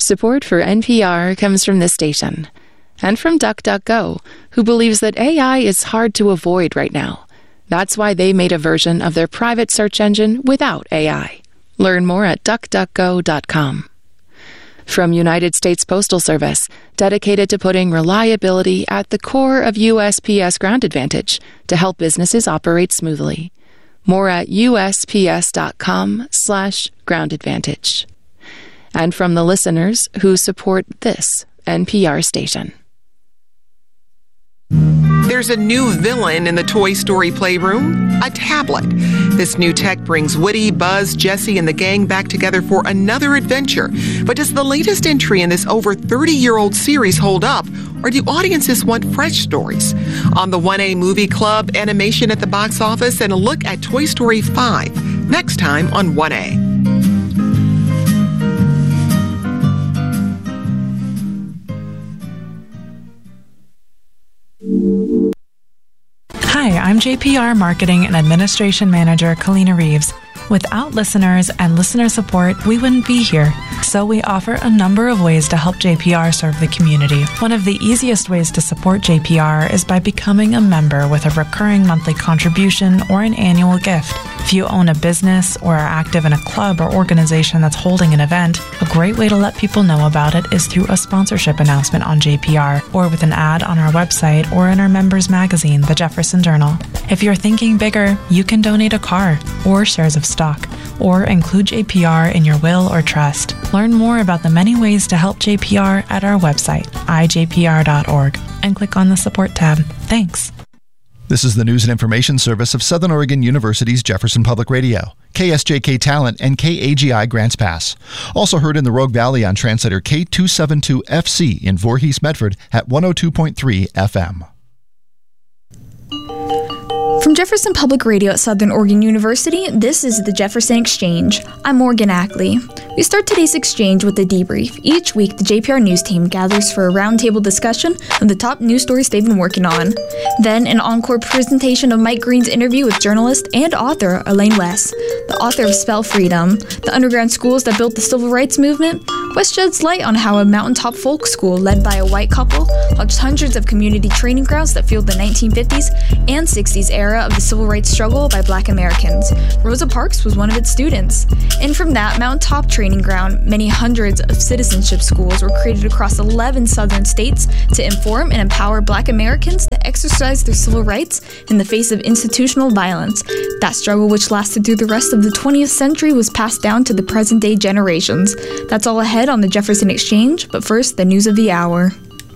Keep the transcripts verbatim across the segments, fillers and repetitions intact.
Support for N P R comes from this station and from DuckDuckGo, who believes that A I is hard to avoid right now. That's why they made a version of their private search engine without A I. Learn more at duck duck go dot com. From United States Postal Service, dedicated to putting reliability at the core of U S P S Ground Advantage to help businesses operate smoothly. More at U S P S dot com slash ground advantage. And from the listeners who support this N P R station. There's a new villain in the Toy Story playroom, a tablet. This new tech brings Woody, Buzz, Jessie, and the gang back together for another adventure. But does the latest entry in this over thirty-year-old series hold up, or do audiences want fresh stories? On the one A Movie Club, animation at the box office, and a look at Toy Story five, next time on one A. Hi, I'm J P R Marketing and Administration Manager Kalina Reeves. Without listeners and listener support, we wouldn't be here. So we offer a number of ways to help J P R serve the community. One of the easiest ways to support J P R is by becoming a member with a recurring monthly contribution or an annual gift. If you own a business or are active in a club or organization that's holding an event, a great way to let people know about it is through a sponsorship announcement on J P R or with an ad on our website or in our members magazine, the Jefferson Journal. If you're thinking bigger, you can donate a car or shares of stock or include J P R in your will or trust. Learn more about the many ways to help J P R at our website, i j p r dot org, and click on the support tab. Thanks. This is the News and Information Service of Southern Oregon University's Jefferson Public Radio, K S J K Talent, and K A G I Grants Pass. Also heard in the Rogue Valley on translator K two seventy-two F C in Voorhees, Medford at one oh two point three F M. From Jefferson Public Radio at Southern Oregon University, this is the Jefferson Exchange. I'm Morgan Ackley. We start today's exchange with a debrief. Each week, the J P R News team gathers for a roundtable discussion of the top news stories they've been working on. Then, an encore presentation of Mike Green's interview with journalist and author Elaine West, the author of Spell Freedom, the underground schools that built the civil rights movement. West sheds light on how a mountaintop folk school led by a white couple launched hundreds of community training grounds that fueled the nineteen fifties and sixties era of the civil rights struggle by Black Americans. Rosa Parks was one of its students. And from that mountaintop training ground, many hundreds of citizenship schools were created across eleven southern states to inform and empower Black Americans to exercise their civil rights in the face of institutional violence. That struggle, which lasted through the rest of the twentieth century, was passed down to the present-day generations. That's all ahead on the Jefferson Exchange, but first, the news of the hour.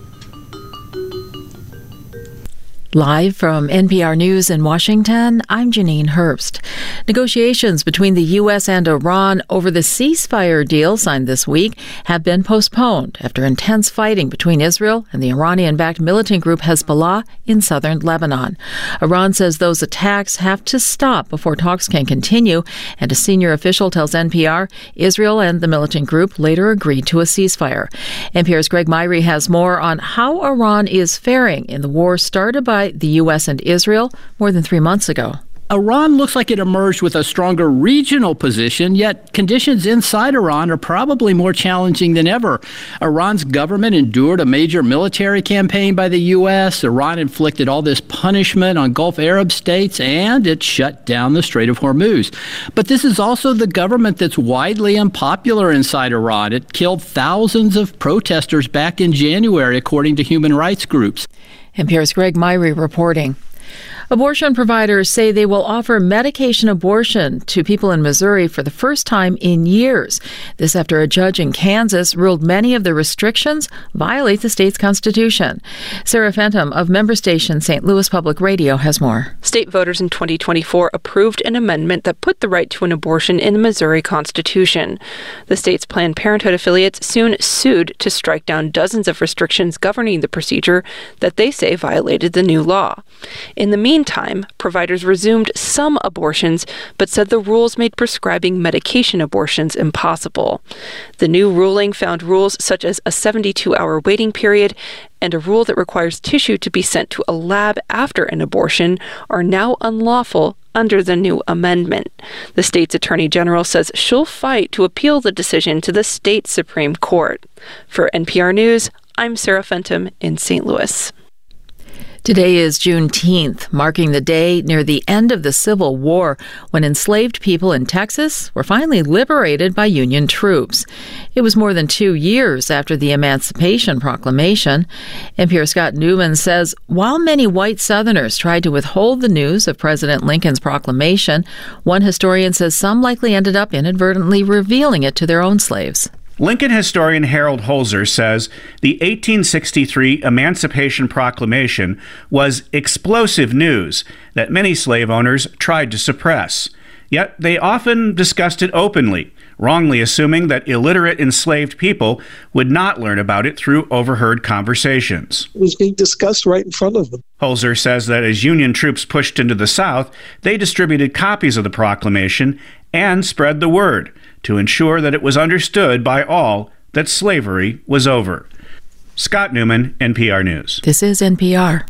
Live from N P R News in Washington, I'm Janine Herbst. Negotiations between the U S and Iran over the ceasefire deal signed this week have been postponed after intense fighting between Israel and the Iranian-backed militant group Hezbollah in southern Lebanon. Iran says those attacks have to stop before talks can continue, and a senior official tells N P R Israel and the militant group later agreed to a ceasefire. N P R's Greg Myrie has more on how Iran is faring in the war started by the U S and Israel more than three months ago. Iran looks like it emerged with a stronger regional position, yet conditions inside Iran are probably more challenging than ever. Iran's government endured a major military campaign by the U S. Iran inflicted all this punishment on Gulf Arab states, and it shut down the Strait of Hormuz. But this is also the government that's widely unpopular inside Iran. It killed thousands of protesters back in January, according to human rights groups. N P R's Greg Myrie reporting. Abortion providers say they will offer medication abortion to people in Missouri for the first time in years. This after a judge in Kansas ruled many of the restrictions violate the state's constitution. Sarah Fenton of member station Saint Louis Public Radio has more. State voters in twenty twenty-four approved an amendment that put the right to an abortion in the Missouri Constitution. The state's Planned Parenthood affiliates soon sued to strike down dozens of restrictions governing the procedure that they say violated the new law. In the meantime, Meantime, providers resumed some abortions, but said the rules made prescribing medication abortions impossible. The new ruling found rules such as a seventy-two hour waiting period and a rule that requires tissue to be sent to a lab after an abortion are now unlawful under the new amendment. The state's attorney general says she'll fight to appeal the decision to the state Supreme Court. For N P R News, I'm Sarah Fenton in Saint Louis. Today is Juneteenth, marking the day near the end of the Civil War when enslaved people in Texas were finally liberated by Union troops. It was more than two years after the Emancipation Proclamation. N P R's Scott Newman says while many white Southerners tried to withhold the news of President Lincoln's proclamation, one historian says some likely ended up inadvertently revealing it to their own slaves. Lincoln historian Harold Holzer says the eighteen sixty-three Emancipation Proclamation was explosive news that many slave owners tried to suppress. Yet they often discussed it openly, wrongly assuming that illiterate enslaved people would not learn about it through overheard conversations. It was being discussed right in front of them. Holzer says that as Union troops pushed into the South, they distributed copies of the proclamation and spread the word to ensure that it was understood by all that slavery was over. Scott Newman, N P R News. This is N P R.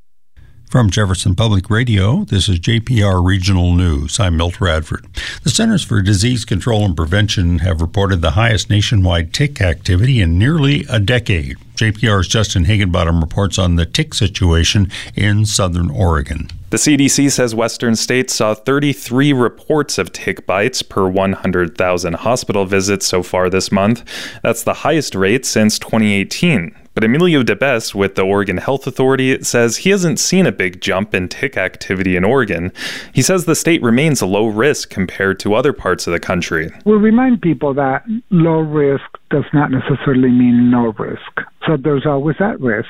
From Jefferson Public Radio, this is J P R Regional News. I'm Milt Radford. The Centers for Disease Control and Prevention have reported the highest nationwide tick activity in nearly a decade. J P R's Justin Higginbottom reports on the tick situation in Southern Oregon. The C D C says Western states saw thirty-three reports of tick bites per one hundred thousand hospital visits so far this month. That's the highest rate since twenty eighteen. But Emilio DeBest with the Oregon Health Authority says he hasn't seen a big jump in tick activity in Oregon. He says the state remains low risk compared to other parts of the country. We remind people that low risk does not necessarily mean no risk. So there's always that risk.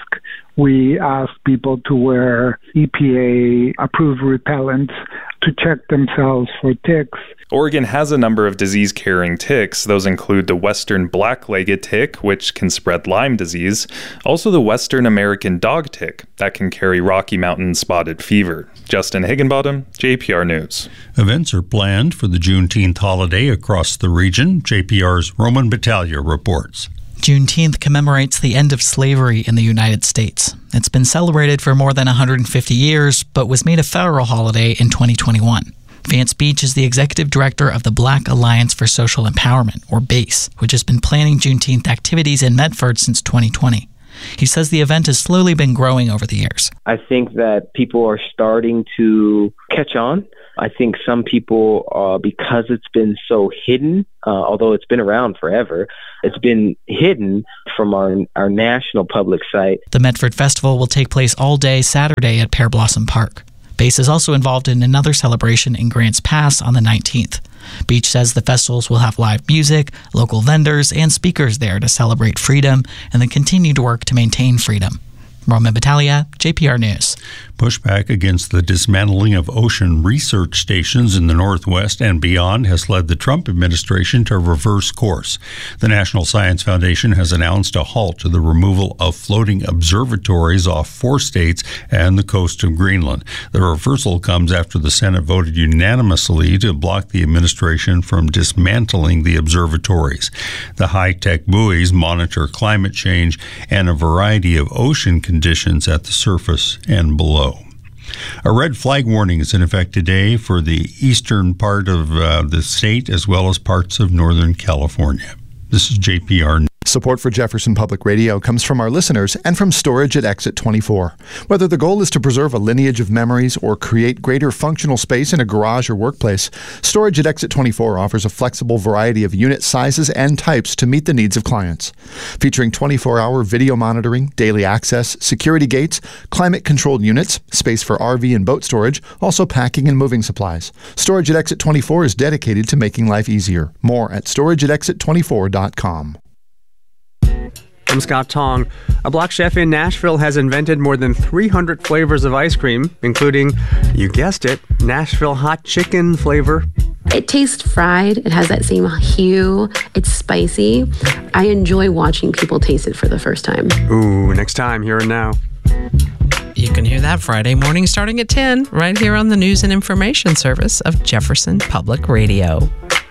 We ask people to wear E P A-approved repellents to check themselves for ticks. Oregon has a number of disease-carrying ticks. Those include the western black-legged tick, which can spread Lyme disease, also the western American dog tick that can carry Rocky Mountain spotted fever. Justin Higginbottom, J P R News. Events are planned for the Juneteenth holiday across the region. J P R's Roman Battaglia reports. Juneteenth commemorates the end of slavery in the United States. It's been celebrated for more than one hundred fifty years, but was made a federal holiday in twenty twenty-one. Vance Beach is the executive director of the Black Alliance for Social Empowerment, or BASE, which has been planning Juneteenth activities in Medford since twenty twenty. He says the event has slowly been growing over the years. I think that people are starting to catch on. I think some people, uh, because it's been so hidden, uh, although it's been around forever, it's been hidden from our our national public sight. The Medford Festival will take place all day Saturday at Pear Blossom Park. BASE is also involved in another celebration in Grants Pass on the nineteenth. Beach says the festivals will have live music, local vendors, and speakers there to celebrate freedom and the continued work to maintain freedom. Roman Battaglia, J P R News. Pushback against the dismantling of ocean research stations in the Northwest and beyond has led the Trump administration to reverse course. The National Science Foundation has announced a halt to the removal of floating observatories off four states and the coast of Greenland. The reversal comes after the Senate voted unanimously to block the administration from dismantling the observatories. The high-tech buoys monitor climate change and a variety of ocean conditions at the surface and below. A red flag warning is in effect today for the eastern part of uh, the state as well as parts of Northern California. This is J P R. Support for Jefferson Public Radio comes from our listeners and from Storage at Exit twenty-four. Whether the goal is to preserve a lineage of memories or create greater functional space in a garage or workplace, Storage at Exit twenty-four offers a flexible variety of unit sizes and types to meet the needs of clients. Featuring twenty-four hour video monitoring, daily access, security gates, climate-controlled units, space for R V and boat storage, also packing and moving supplies. Storage at Exit twenty-four is dedicated to making life easier. More at storage at exit twenty-four dot com. I'm Scott Tong. A Block chef in Nashville has invented more than three hundred flavors of ice cream, including, you guessed it, Nashville hot chicken flavor. It tastes fried. It has that same hue. It's spicy. I enjoy watching people taste it for the first time. Ooh, next time, here and now. You can hear that Friday morning starting at ten, right here on the News and Information Service of Jefferson Public Radio.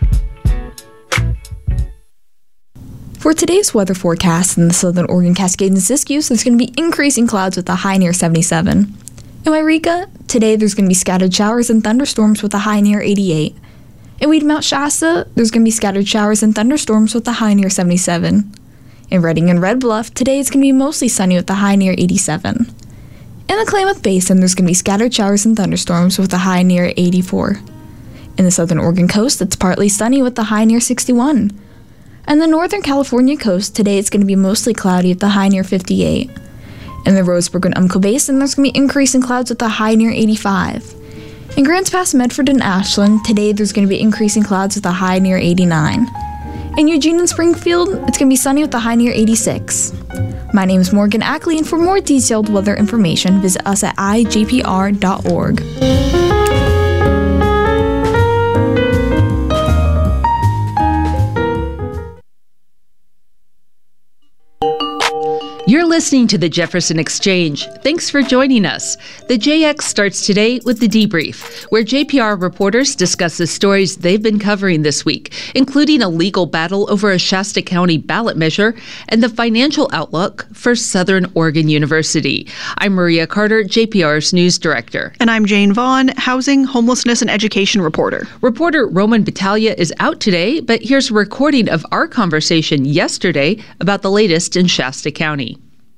For today's weather forecast in the southern Oregon Cascades and Siskiyous, there's going to be increasing clouds with a high near seventy-seven. In Wairika, today there's going to be scattered showers and thunderstorms with a high near eighty-eight. In Weed Mount Shasta, there's going to be scattered showers and thunderstorms with a high near seventy-seven. In Redding and Red Bluff, today it's going to be mostly sunny with a high near eighty-seven. In the Klamath Basin, there's going to be scattered showers and thunderstorms with a high near eighty-four. In the southern Oregon coast, it's partly sunny with a high near sixty-one. And the northern California coast, today it's going to be mostly cloudy with a high near fifty-eight. In the Roseburg and Umpqua Basin, there's going to be increasing clouds with a high near eighty-five. In Grants Pass, Medford, and Ashland, today there's going to be increasing clouds with a high near eighty-nine. In Eugene and Springfield, it's going to be sunny with a high near eighty-six. My name is Morgan Ackley, and for more detailed weather information, visit us at I J P R dot org. You're listening to the Jefferson Exchange. Thanks for joining us. The J X starts today with the debrief, where J P R reporters discuss the stories they've been covering this week, including a legal battle over a Shasta County ballot measure and the financial outlook for Southern Oregon University. I'm Maria Carter, J P R's news director. And I'm Jane Vaughn, housing, homelessness, and education reporter. Reporter Roman Battaglia is out today, but here's a recording of our conversation yesterday about the latest in Shasta County.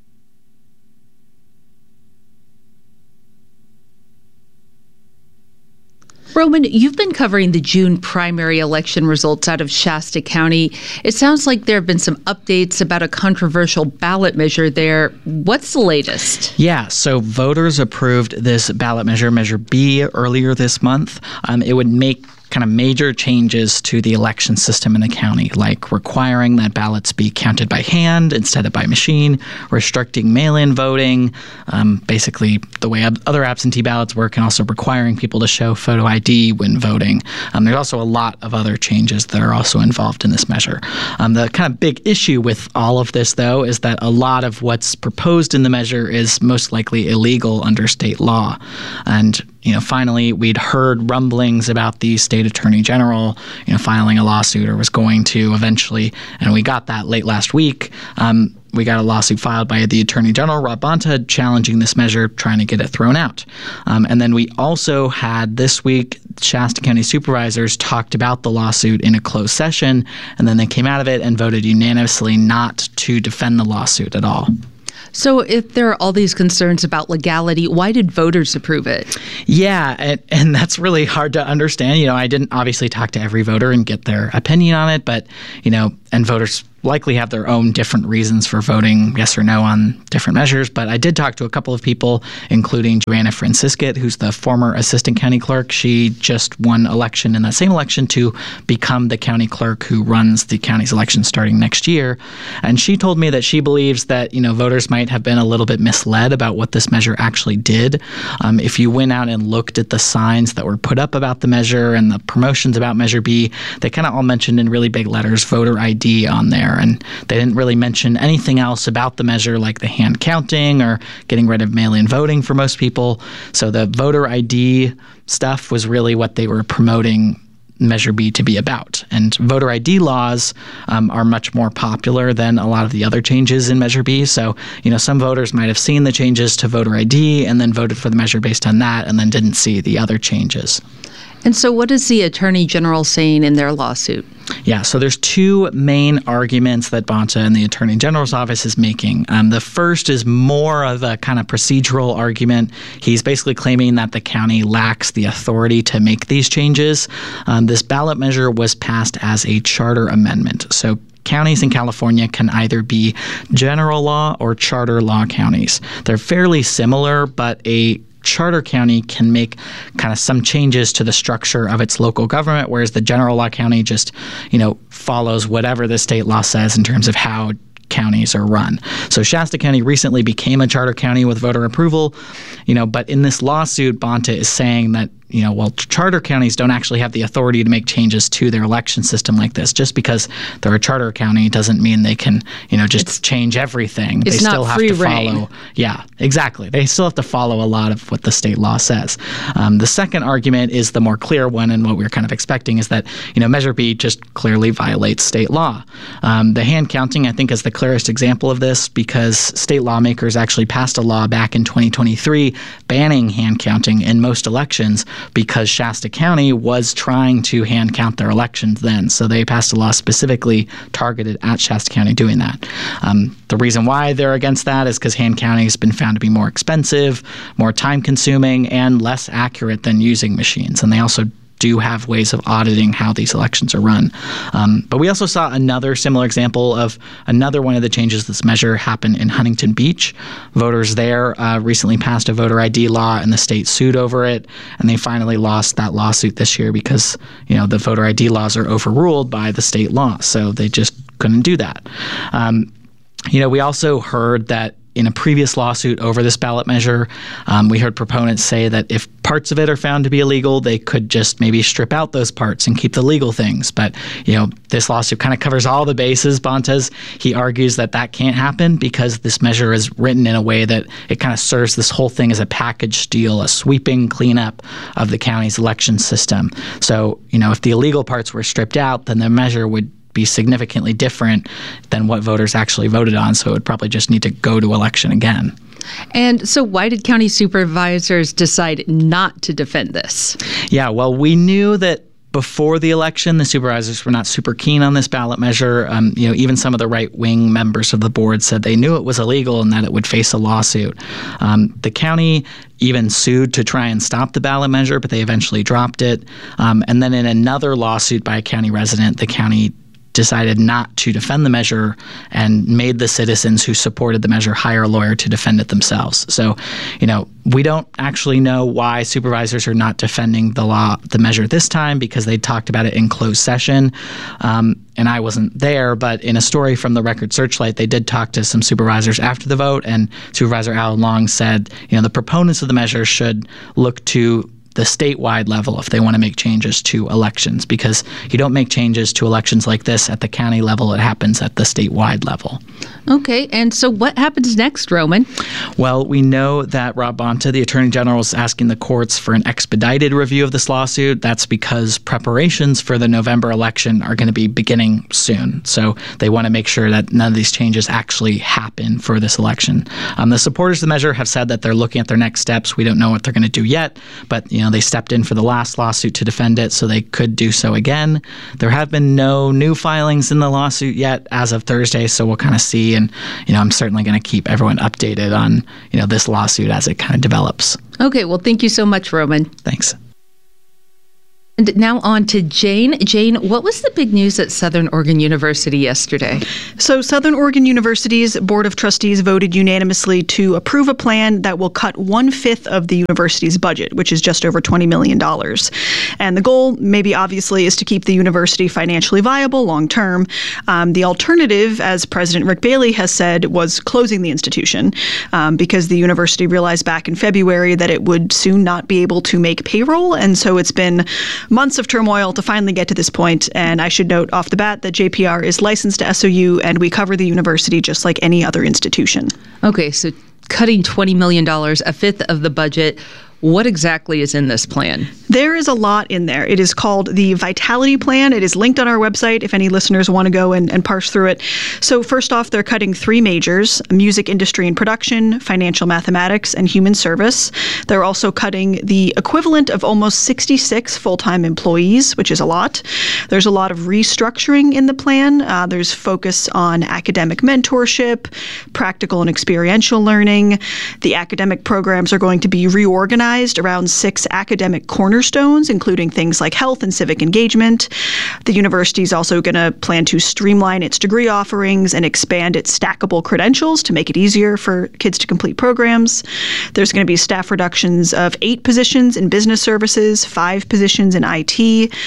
Roman, you've been covering the June primary election results out of Shasta County. It sounds like there have been some updates about a controversial ballot measure there. What's the latest? Yeah, so voters approved this ballot measure, Measure B, earlier this month. Um, it would make kind of major changes to the election system in the county, like requiring that ballots be counted by hand instead of by machine, restricting mail-in voting, um, basically the way other absentee ballots work, and also requiring people to show photo I D when voting. Um, there's also a lot of other changes that are also involved in this measure. Um, the kind of big issue with all of this, though, is that a lot of what's proposed in the measure is most likely illegal under state law. And You know, finally, we'd heard rumblings about the state attorney general, you know, filing a lawsuit, or was going to eventually, and we got that late last week. Um, we got a lawsuit filed by the attorney general, Rob Bonta, challenging this measure, trying to get it thrown out. Um, and then we also had this week, Shasta County supervisors talked about the lawsuit in a closed session, and then they came out of it and voted unanimously not to defend the lawsuit at all. So if there are all these concerns about legality, why did voters approve it? Yeah, and, and that's really hard to understand. You know, I didn't obviously talk to every voter and get their opinion on it, but, you know, and voters likely have their own different reasons for voting yes or no on different measures. But I did talk to a couple of people, including Joanna Franciscat, who's the former assistant county clerk. She just won election in that same election to become the county clerk who runs the county's election starting next year. And she told me that she believes that, you know, voters might have been a little bit misled about what this measure actually did. Um, if you went out and looked at the signs that were put up about the measure and the promotions about Measure B, they kind of all mentioned in really big letters voter I D on there. And they didn't really mention anything else about the measure, like the hand counting or getting rid of mail-in voting for most people. So the voter I D stuff was really what they were promoting Measure B to be about. And voter I D laws um, are much more popular than a lot of the other changes in Measure B. So, you know, some voters might have seen the changes to voter I D and then voted for the measure based on that and then didn't see the other changes. And so what is the Attorney General saying in their lawsuit? Yeah, so there's two main arguments that Bonta and the Attorney General's office is making. Um, the first is more of a kind of procedural argument. He's basically claiming that the county lacks the authority to make these changes. Um, this ballot measure was passed as a charter amendment. So counties in California can either be general law or charter law counties. They're fairly similar, but a charter county can make kind of some changes to the structure of its local government, whereas the general law county just, you know, follows whatever the state law says in terms of how counties are run. So Shasta County recently became a charter county with voter approval, you know, but in this lawsuit, Bonta is saying that, you know, well, charter counties don't actually have the authority to make changes to their election system like this. Just because they're a charter county doesn't mean they can, you know, just it's, change everything. It's they not still have free to reign. follow. Yeah, exactly. They still have to follow a lot of what the state law says. Um, the second argument is the more clear one, and what we were kind of expecting is that, you know, Measure B just clearly violates state law. Um, the hand counting, I think, is the clearest example of this because state lawmakers actually passed a law back in twenty twenty-three banning hand counting in most elections because Shasta County was trying to hand count their elections then. So they passed a law specifically targeted at Shasta County doing that. Um, the reason why they're against that is because hand counting has been found to be more expensive, more time consuming, and less accurate than using machines. And they also do have ways of auditing how these elections are run. Um, but we also saw another similar example of another one of the changes this measure happened in Huntington Beach. Voters there uh, recently passed a voter I D law and the state sued over it, and they finally lost that lawsuit this year because, you know, the voter I D laws are overruled by the state law, so they just couldn't do that. Um, you know, we also heard that in a previous lawsuit over this ballot measure, um, we heard proponents say that if parts of it are found to be illegal, they could just maybe strip out those parts and keep the legal things. But, you know, this lawsuit kind of covers all the bases. Bontas, he argues that that can't happen because this measure is written in a way that it kind of serves this whole thing as a package deal, a sweeping cleanup of the county's election system. So, you know, if the illegal parts were stripped out, then the measure would be significantly different than what voters actually voted on, so it would probably just need to go to election again. And so why did county supervisors decide not to defend this? Yeah, well, we knew that before the election, the supervisors were not super keen on this ballot measure. Um, you know, even some of the right-wing members of the board said they knew it was illegal and that it would face a lawsuit. Um, the county even sued to try and stop the ballot measure, but they eventually dropped it. Um, and then in another lawsuit by a county resident, the county decided not to defend the measure and made the citizens who supported the measure hire a lawyer to defend it themselves. So, you know, we don't actually know why supervisors are not defending the law, the measure this time, because they talked about it in closed session. Um, and I wasn't there, but in a story from the Record Searchlight, they did talk to some supervisors after the vote, and Supervisor Alan Long said, you know, the proponents of the measure should look to the statewide level if they want to make changes to elections, because you don't make changes to elections like this at the county level. It happens at the statewide level. Okay, and so what happens next, Roman? Well, we know that Rob Bonta, the Attorney General, is asking the courts for an expedited review of this lawsuit. That's because preparations for the November election are going to be beginning soon. So they want to make sure that none of these changes actually happen for this election. Um, the supporters of the measure have said that they're looking at their next steps. We don't know what they're going to do yet, but you know, they stepped in for the last lawsuit to defend it, so they could do so again. There have been no new filings in the lawsuit yet as of Thursday, so we'll kind of see. And, you know, I'm certainly going to keep everyone updated on, you know, this lawsuit as it kind of develops. Okay, well, thank you so much, Roman. Thanks. And now on to Jane. Jane, what was the big news at Southern Oregon University yesterday? So Southern Oregon University's Board of Trustees voted unanimously to approve a plan that will cut one-fifth of the university's budget, which is just over twenty million dollars. And the goal, maybe obviously, is to keep the university financially viable long-term. Um, the alternative, as President Rick Bailey has said, was closing the institution um, because the university realized back in February that it would soon not be able to make payroll. And so it's been months of turmoil to finally get to this point. And I should note off the bat that J P R is licensed to S O U, and we cover the university just like any other institution. Okay, so cutting twenty million dollars, a fifth of the budget. What exactly is in this plan? There is a lot in there. It is called the Vitality Plan. It is linked on our website if any listeners want to go and, and parse through it. So first off, they're cutting three majors: music industry and production, financial mathematics, and human service. They're also cutting the equivalent of almost sixty-six full-time employees, which is a lot. There's a lot of restructuring in the plan. Uh, there's focus on academic mentorship, practical and experiential learning. The academic programs are going to be reorganized around six academic cornerstones, including things like health and civic engagement. The university is also going to plan to streamline its degree offerings and expand its stackable credentials to make it easier for kids to complete programs. There's going to be staff reductions of eight positions in business services, five positions in I T.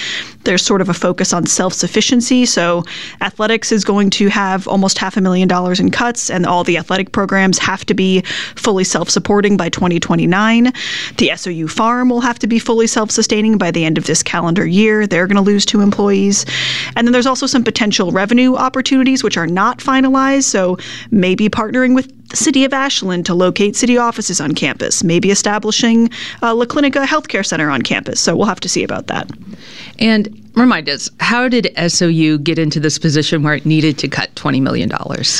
There's sort of a focus on self-sufficiency. So athletics is going to have almost half a million dollars in cuts, and all the athletic programs have to be fully self-supporting by twenty twenty-nine. The S O U Farm will have to be fully self-sustaining by the end of this calendar year. They're going to lose two employees. And then there's also some potential revenue opportunities which are not finalized. So maybe partnering with the city of Ashland to locate city offices on campus, maybe establishing a La Clinica healthcare center on campus. So we'll have to see about that. And remind us, how did S O U get into this position where it needed to cut twenty million dollars?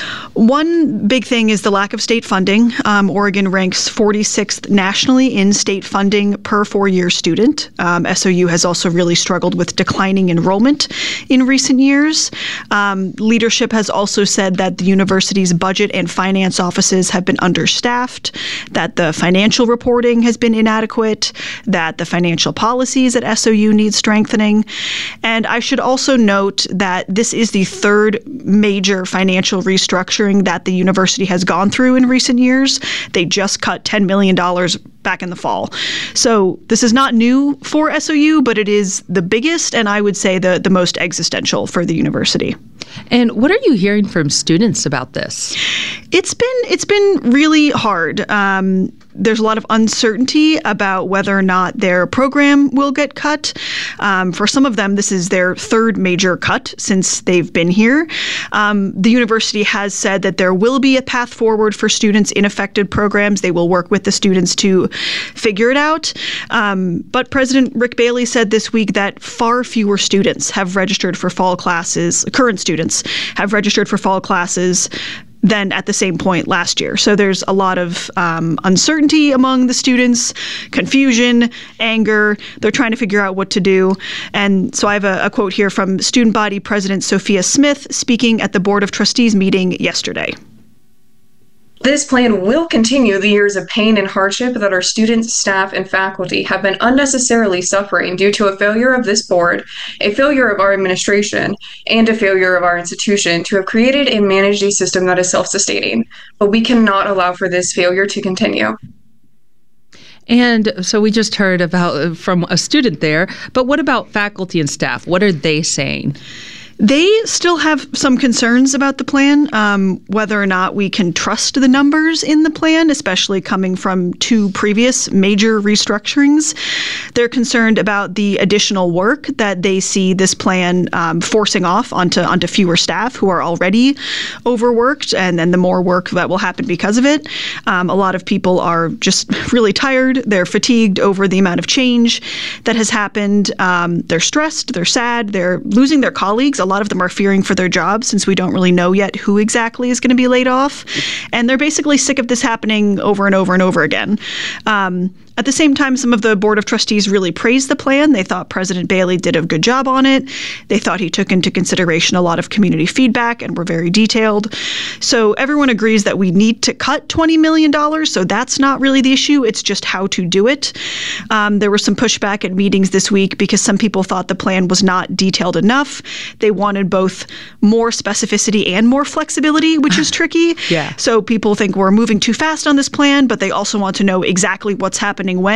One big thing is the lack of state funding. Um, Oregon ranks forty-sixth nationally in state funding per four-year student. Um, S O U has also really struggled with declining enrollment in recent years. Um, leadership has also said that the university's budget and finance offices have been understaffed, that the financial reporting has been inadequate, that the financial policies at S O U need strengthening. And I should also note that this is the third major financial restructuring that the university has gone through in recent years. They just cut ten million dollars back in the fall. So this is not new for S O U, but it is the biggest and I would say the, the most existential for the university. And what are you hearing from students about this? It's been it's been really hard. Um, there's a lot of uncertainty about whether or not their program will get cut. Um, for some of them, this is their third major cut since they've been here. Um, the university has said that there will be a path forward for students in affected programs. They will work with the students to figure it out. Um, but President Rick Bailey said this week that far fewer students have registered for fall classes, current students have registered for fall classes than at the same point last year. So there's a lot of um, uncertainty among the students, confusion, anger. They're trying to figure out what to do. And so I have a, a quote here from student body president Sophia Smith speaking at the Board of Trustees meeting yesterday. This plan will continue the years of pain and hardship that our students, staff, and faculty have been unnecessarily suffering due to a failure of this board, a failure of our administration, and a failure of our institution to have created and managed a system that is self-sustaining. But we cannot allow for this failure to continue. And so we just heard about from a student there, but what about faculty and staff? What are they saying? They still have some concerns about the plan, um, whether or not we can trust the numbers in the plan, especially coming from two previous major restructurings. They're concerned about the additional work that they see this plan um, forcing off onto onto fewer staff who are already overworked, and then the more work that will happen because of it. Um, a lot of people are just really tired. They're fatigued over the amount of change that has happened. Um, they're stressed. They're sad. They're losing their colleagues. A lot of them are fearing for their jobs since we don't really know yet who exactly is going to be laid off. And they're basically sick of this happening over and over and over again. Um, At the same time, some of the Board of Trustees really praised the plan. They thought President Bailey did a good job on it. They thought he took into consideration a lot of community feedback and were very detailed. So everyone agrees that we need to cut twenty million dollars, so that's not really the issue. It's just how to do it. Um, there was some pushback at meetings this week because some people thought the plan was not detailed enough. They wanted both more specificity and more flexibility, which is tricky. Yeah. So people think we're moving too fast on this plan, but they also want to know exactly what's happening when.